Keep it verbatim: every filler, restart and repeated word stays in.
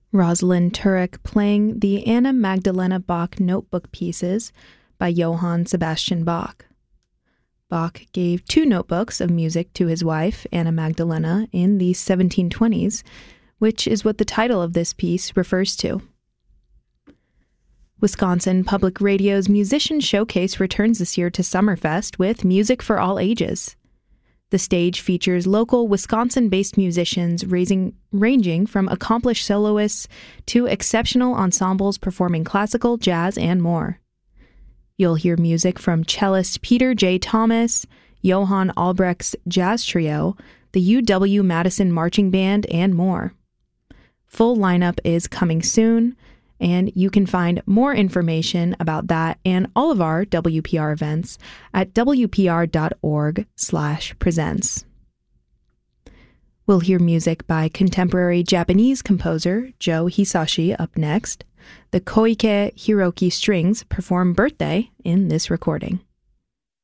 Rosalind Turek playing the Anna Magdalena Bach notebook pieces by Johann Sebastian Bach. Bach gave two notebooks of music to his wife, Anna Magdalena, in the seventeen twenties, which is what the title of this piece refers to. Wisconsin Public Radio's Musician Showcase returns this year to Summerfest with music for all ages. The stage features local Wisconsin-based musicians raising, ranging from accomplished soloists to exceptional ensembles performing classical, jazz, and more. You'll hear music from cellist Peter J. Thomas, Johann Albrecht's Jazz Trio, the U W-Madison Marching Band, and more. Full lineup is coming soon, and you can find more information about that and all of our W P R events at w p r dot org slash presents. We'll hear music by contemporary Japanese composer Joe Hisashi up next. The Koike Hiroki Strings perform Birthday in this recording.